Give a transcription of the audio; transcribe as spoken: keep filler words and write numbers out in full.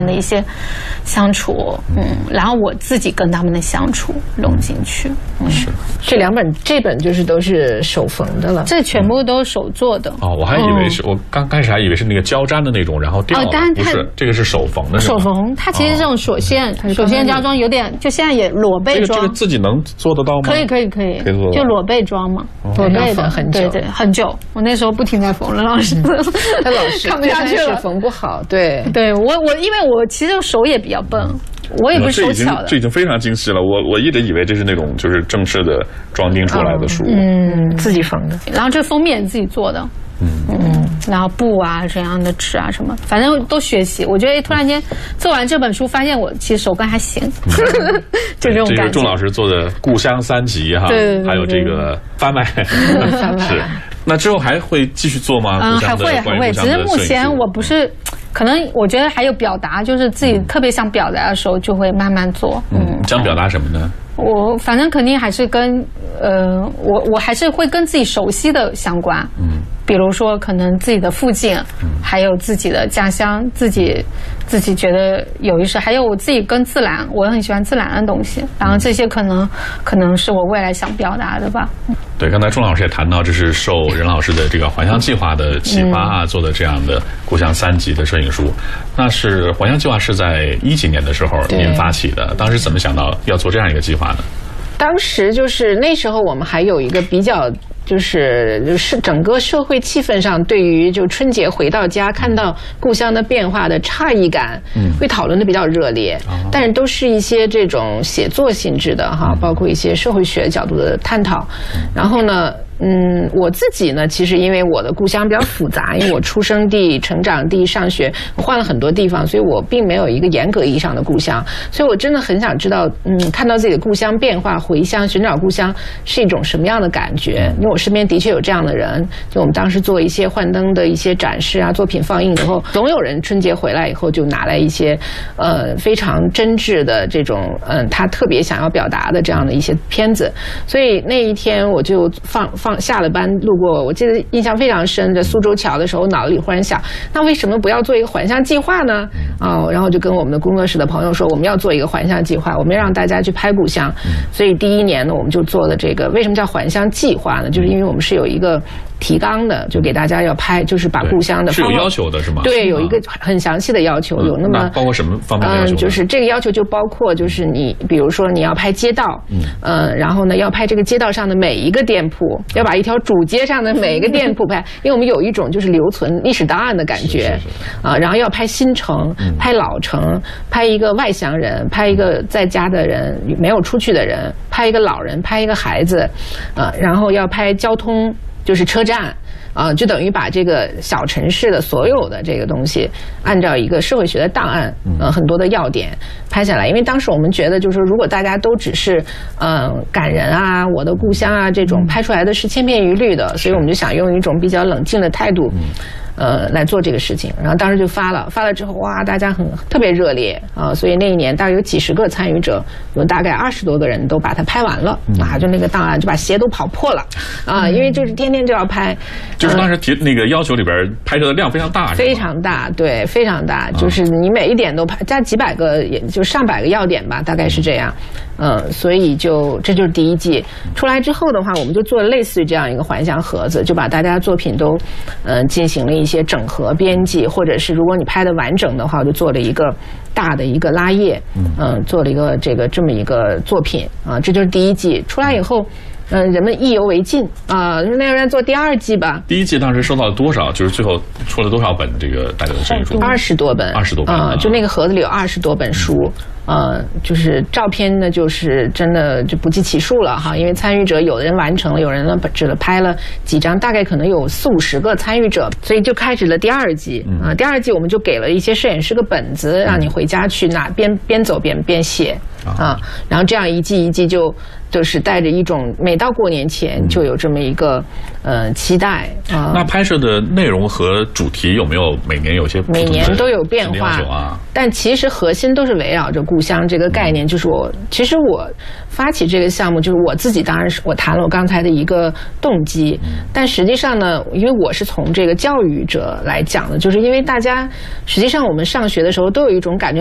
的一些相处，嗯，然后我自己跟他们的相处融进去，嗯， 是这两本这本就是都是手缝的了， 这全部都是手做的。 哦，我还以为是、哦、我刚开始还以为是那个胶粘的那种，然后吊的，哦、 当然不是，这个是手缝的。 手缝，它其实这种锁线、哦、锁线胶装有点，就现在也裸背装， 这个这个自己能做得到吗？ 可以可以可以， 可以做到， 就裸背装嘛， 哦、 裸背的很久， 对对，很久。我那时候不停在缝了，老师， 他老是看不下去了， 缝不好，对， 对我我因为我其实手也比较笨。我也不是手巧的， 这已经非常精细了。我我一直以为这是那种就是正式的装订出来的书， 嗯，自己缝的。 然后这封面自己做的，嗯嗯，然后布啊，怎样的纸啊什么，反正都学习。我觉得突然间做完这本书，发现我其实手感还行，嗯、就这种感觉。 这个仲老师做的《故乡三集》哈， 对对对对， 还有这个翻卖，是。那之后还会继续做吗？ 嗯，还会还会，只是目前我不是。可能我觉得还有表达，就是自己特别想表达的时候，就会慢慢做。 嗯，想表达什么呢？ 我反正肯定还是跟呃，我我还是会跟自己熟悉的相关。嗯，比如说可能自己的附近，嗯、还有自己的家乡，自己自己觉得有意思，还有我自己跟自然，我很喜欢自然的东西。然后这些可能可能是我未来想表达的吧。 对，刚才仲老师也谈到，这是受任老师的这个还乡计划的启发啊，嗯、做的这样的《故乡三集》的摄影书。那是还乡计划是在一几年的时候您发起的，当时怎么想到要做这样一个计划呢？ 当时就是那时候我们还有一个比较。就是就是整个社会气氛上，对于就春节回到家看到故乡的变化的诧异感，嗯，会讨论的比较热烈。嗯、但是都是一些这种写作性质的哈，包括一些社会学角度的探讨。嗯、然后呢，嗯，我自己呢，其实因为我的故乡比较复杂，因为我出生地、成长地、上学，我换了很多地方，所以我并没有一个严格意义上的故乡。所以我真的很想知道，嗯，看到自己的故乡变化，回乡寻找故乡是一种什么样的感觉？因为我身边的确有这样的人，就我们当时做一些幻灯的一些展示啊，作品放映以后，总有人春节回来以后就拿来一些呃非常真挚的这种嗯他特别想要表达的这样的一些片子。所以那一天我就放放下了班路过，我记得印象非常深，在苏州桥的时候，我脑子里忽然想，那为什么不要做一个还乡计划呢？啊、哦，然后就跟我们的工作室的朋友说，我们要做一个还乡计划，我们要让大家去拍故乡。所以第一年呢，我们就做了这个。为什么叫还乡计划呢？就是因为我们是有一个提纲的，就给大家要拍，就是把故乡的是有要求的，是吗？ 对，有一个很详细的要求，嗯、有那么那包括什么方面的要求？嗯， 就是这个要求就包括就是你，比如说你要拍街道，嗯，呃，然后呢要拍这个街道上的每一个店铺，要把一条主街上的每一个店铺拍，因为我们有一种就是留存历史档案的感觉啊、呃，然后要拍新城，拍老城，拍一个外乡人，拍一个在家的人，没有出去的人，拍一个老人，拍一个孩子，啊、呃，然后要拍交通。就是车站啊、呃，就等于把这个小城市的所有的这个东西，按照一个社会学的档案，呃，很多的要点拍下来。因为当时我们觉得，就是说如果大家都只是嗯、呃、感人啊，我的故乡啊这种拍出来的是千篇一律的，所以我们就想用一种比较冷静的态度。呃，来做这个事情，然后当时就发了，发了之后，哇，大家很特别热烈啊，所以那一年大概有几十个参与者，有大概二十多个人都把它拍完了，啊，就那个档案就把鞋都跑破了啊，因为就是天天就要拍， 就是当时提那个要求里边拍摄的量非常大， 非常大，对，非常大，就是你每一点都拍，加几百个，也就上百个要点吧，大概是这样，嗯，所以就这就是第一季出来之后的话，我们就做了类似于这样一个还乡盒子，就把大家作品都嗯进行了一些。一些整合编辑，或者是如果你拍的完整的话，我就做了一个大的一个拉页，嗯、呃，做了一个这个这么一个作品啊、呃，这就是第一季出来以后，嗯、呃，人们意犹未尽啊，呃、那要不然做第二季吧。 第一季当时收到了多少？就是最后出了多少本这个大家的摄影书？ 二十多本， 二十多本啊、呃，就那个盒子里有二十多本书。嗯呃，就是照片呢，就是真的就不计其数了哈，因为参与者有的人完成了，有人呢只拍了几张，大概可能有四五十个参与者，所以就开始了第二季啊、呃。第二季我们就给了一些摄影师个本子，让你回家去拿边边走边边写啊，然后这样一季一季就就是带着一种每到过年前就有这么一个呃期待啊。 那拍摄的内容和主题有没有每年有些不同的每年都有变化啊？ 但其实核心都是围绕着故乡这个概念。就是我其实我发起这个项目，就是我自己当然是我谈了我刚才的一个动机，但实际上呢，因为我是从这个教育者来讲的，就是因为大家实际上我们上学的时候都有一种感觉。